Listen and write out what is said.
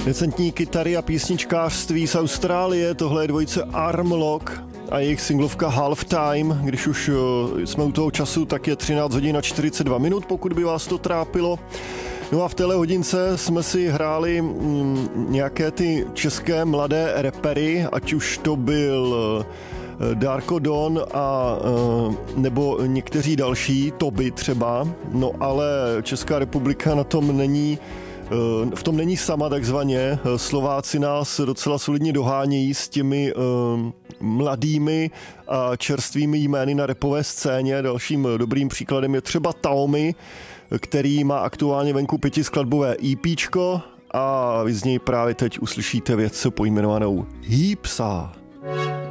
Decentní kytary a písničkářství z Austrálie, tohle je dvojice Armlock a jejich singlovka Halftime. Když už jsme u toho času, tak je 13 hodin a 42 minut, pokud by vás to trápilo. No a v téhle hodince jsme si hráli nějaké ty české mladé rapery, ať už to byl Darko Don a nebo někteří další, Toby třeba, no ale Česká republika na tom není, v tom není sama takzvaně. Slováci nás docela solidně dohánějí s těmi mladými a čerstvými jmény na rapové scéně. Dalším dobrým příkladem je třeba Taomi, který má aktuálně venku 5skladbové EPčko a vy z něj právě teď uslyšíte věc pojmenovanou Hýpsa.